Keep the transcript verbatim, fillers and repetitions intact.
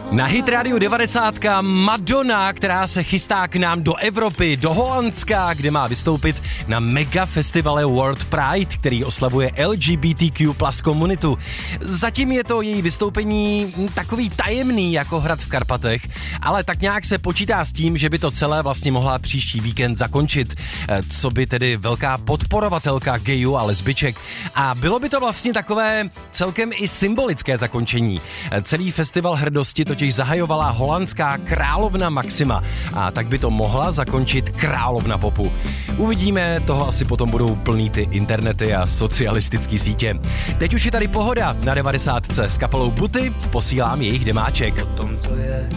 Na Hit Radio devadesát Madonna, která se chystá k nám do Evropy, do Holandska, kde má vystoupit na mega festivale World Pride, který oslavuje L G B T Q plus komunitu. Zatím je to její vystoupení takový tajemný jako hrad v Karpatech, ale tak nějak se počítá s tím, že by to celé vlastně mohla příští víkend zakončit, co by tedy velká podporovatelka gayů a lesbiček. A bylo by to vlastně takové celkem i symbolické zakončení. Celý festival hrdosti totiž zahajovala holandská královna Maxima a tak by to mohla zakončit královna popu. Uvidíme, toho asi potom budou plný ty internety a socialistický sítě. Teď už je tady Pohoda na devadesátce s kapelou Buty, posílám jejich demáček.